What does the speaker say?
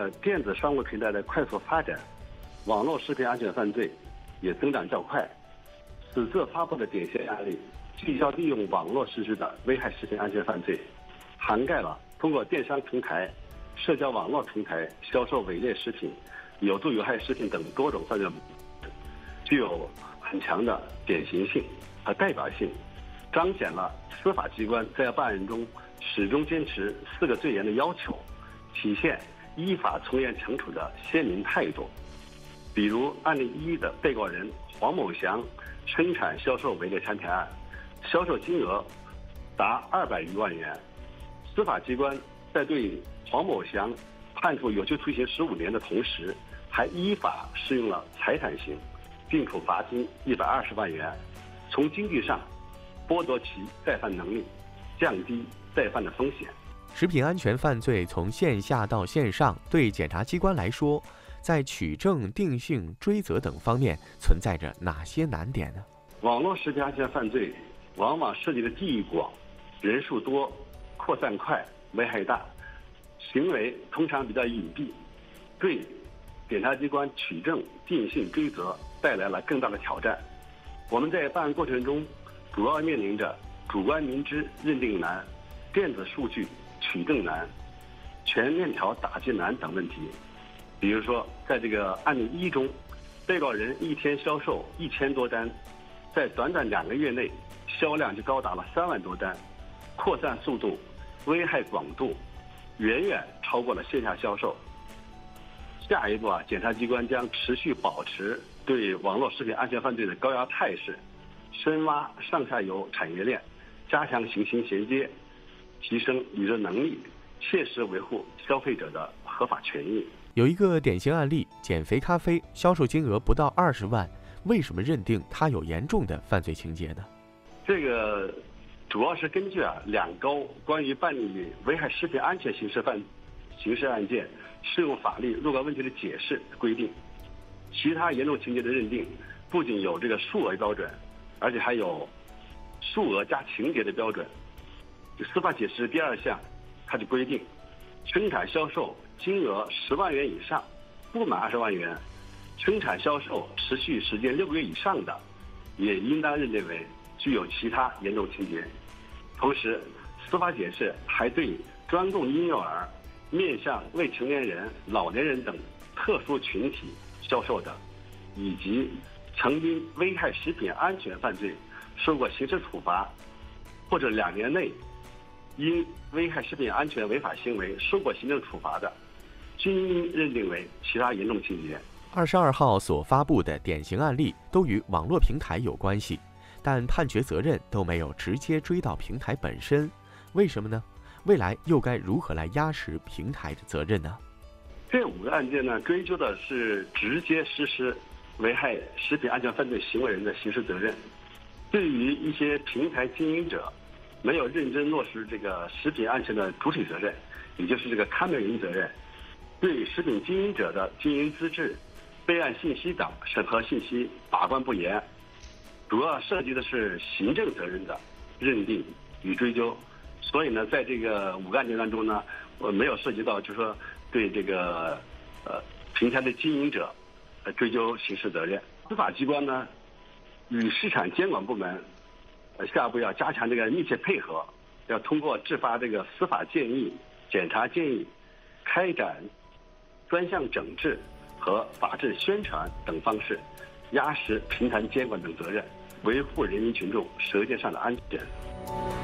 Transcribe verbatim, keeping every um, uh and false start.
着电子商务平台的快速发展，网络食品安全犯罪也增长较快。此次发布的典型案例，聚焦利用网络实施的危害食品安全犯罪，涵盖了通过电商平台、社交网络平台销售伪劣食品、有毒有害食品等多种犯罪，具有很强的典型性和代表性，彰显了司法机关在办案中始终坚持四个最严的要求，体现依法从严惩处的鲜明态度。比如案例一的被告人黄某祥生产销售伪劣产品案，销售金额达二百余万元，司法机关在对黄某祥判处有期徒刑十五年的同时，还依法适用了财产刑，并处罚金一百二十万元，从经济上剥夺其再犯能力，降低再犯的风险。 食品安全犯罪从线下到线上，对检察机关来说，在取证、定性、追责等方面存在着哪些难点呢？ 网络食品安全犯罪往往涉及的地域广、人数多、扩散快、危害大，行为通常比较隐蔽，对检察机关取证、定性、追责带来了更大的挑战。我们在办案过程中，主要面临着主观明知认定难、电子数据取证难、全链条打击难等问题。比如说，在这个案例一中，被告人一天销售一千多单，在短短两个月内销量就高达了三万多单，扩散速度、危害广度远远超过了线下销售。下一步啊，检察机关将持续保持对网络食品安全犯罪的高压态势，深挖上下游产业链，加强刑情衔接，提升履责能力，切实维护消费者的合法权益。 有一个典型案例，减肥咖啡销售金额不到二十万，为什么认定它有严重的犯罪情节呢？ 这个主要是根据啊两高关于办理危害食品安全刑事犯刑事案件适用法律若干问题的解释规定，其他严重情节的认定不仅有这个数额标准，而且还有数额加情节的标准。司法解释第二项，它就规定，生产销售金额十万元以上，不满二十万元，生产销售持续时间六个月以上的，也应当认定为具有其他严重情节。同时，司法解释还对专供婴幼儿、面向未成年人、老年人等特殊群体销售的，以及曾因危害食品安全犯罪受过刑事处罚，或者两年内因危害食品安全违法行为受过行政处罚的，均应认定为其他严重情节。 二十二号所发布的典型案例都与网络平台有关系，但判决责任都没有直接追到平台本身，为什么呢？未来又该如何来压实平台的责任呢？ 这五个案件呢，追究的是直接实施危害食品安全犯罪行为人的刑事责任。对于一些平台经营者没有认真落实这个食品安全的主体责任，也就是这个看门人责任，对食品经营者的经营资质、备案信息等审核信息把关不严，主要涉及的是行政责任的认定与追究。所以呢，在这个五个案件当中呢，我没有涉及到就是说对这个呃平台的经营者呃追究刑事责任。司法机关呢与市场监管部门呃下一步要加强这个密切配合，要通过制发这个司法建议、检察建议，开展专项整治和法制宣传等方式，压实平台监管等责任，维护人民群众舌尖上的安全。